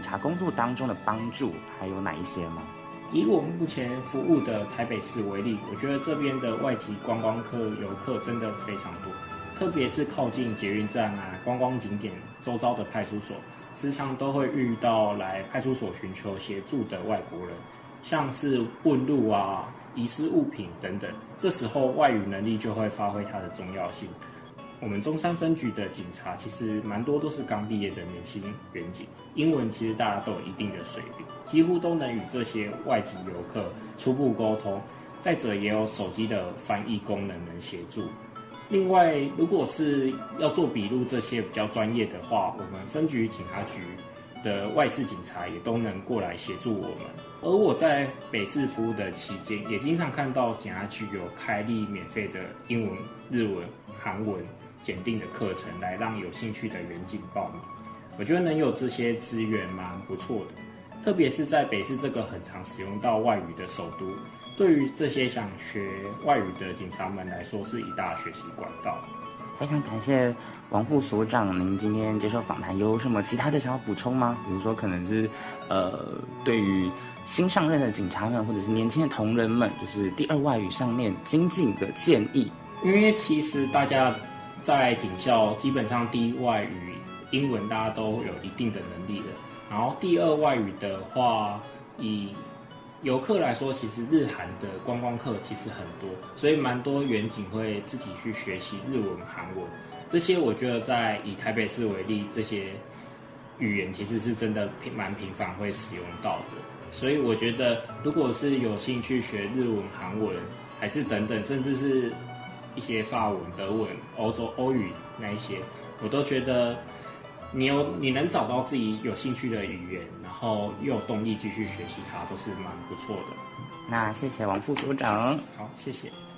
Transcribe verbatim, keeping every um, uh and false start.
察工作当中的帮助还有哪一些吗？ 以我目前服务的台北市为例，我觉得这边的外籍观光客游客真的非常多，特别是靠近捷运站啊、观光景点周遭的派出所，时常都会遇到来派出所寻求协助的外国人，像是问路啊、遗失物品等等。这时候外语能力就会发挥它的重要性。我们中山分局的警察其实蛮多都是刚毕业的年轻员警，英文其实大家都有一定的水平，几乎都能与这些外籍游客初步沟通。再者也有手机的翻译功能能协助。另外，如果是要做笔录这些比较专业的话，我们分局警察局的外事警察也都能过来协助我们。而我在北市服务的期间，也经常看到警察局有开立免费的英文、日文、韩文检定的课程，来让有兴趣的员警报名。我觉得能有这些资源蛮不错的，特别是在北市这个很常使用到外语的首都，对于这些想学外语的警察们来说是一大学习管道。 非常感谢王副所长，您今天接受访谈有什么其他的想要补充吗？比如说可能是呃，对于新上任的警察们或者是年轻的同仁们，就是第二外语上面精进的建议。 因为其实大家在警校基本上第一外语英文大家都有一定的能力了，然后第二外语的话，以游客来说，其实日韩的观光客其实很多，所以蛮多员警会自己去学习日文、韩文。这些我觉得在以台北市为例，这些语言其实是真的蛮频繁会使用到的。所以我觉得，如果是有兴趣学日文、韩文，还是等等，甚至是一些法文、德文、欧洲欧语那一些，我都觉得你有你能找到自己有兴趣的语言，然后又有动力继续学习它，都是蛮不错的。 那谢谢王副所长。 好，谢谢。